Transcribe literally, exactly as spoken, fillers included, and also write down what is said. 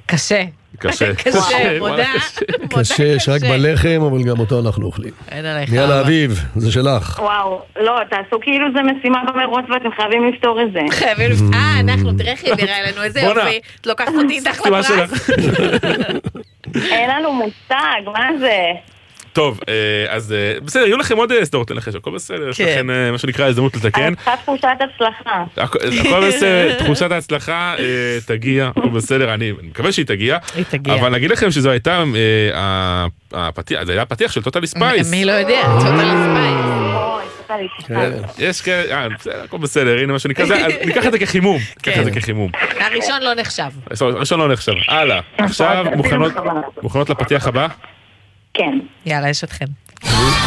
קשה. קשה. קשה, מודה. קשה, יש רק בלחם, אבל גם אותו אנחנו אוכלים. אין עליך. יאללה, אביב, זה שלך. וואו, לא, תעשו כאילו זה משימה במרוץ ואתם חייבים לפתור את זה. חייבים לפתור. אה, אנחנו, תראה איך נראה לנו, איזה יופי. את לוקחת אותי איתך לפרס. אין לנו מושג, מה זה? טוב, אז בסדר, יהיו לכם עוד סדרות לנחש, הכל בסדר, יש לכם מה שנקרא הזדמנות לתקן. אני צריכה תחושת הצלחה. הכל בסדר, תחושת ההצלחה תגיע, הכל בסדר, אני מקווה שהיא תגיע. היא תגיע. אבל נגיד לכם שזו הייתה הפתיח, זה היה הפתיח של טוטלי ספייס. מי לא יודע, טוטלי ספייס. יש כאלה, בסדר, הכל בסדר, הנה מה שנקרא, ניקח את זה כחימום. ניקח את זה כחימום. הראשון לא נחשב. הראשון לא נחשב. הלאה, עכשיו מוכנות לפתיח הבא? כן. יאללה, יש אתכם.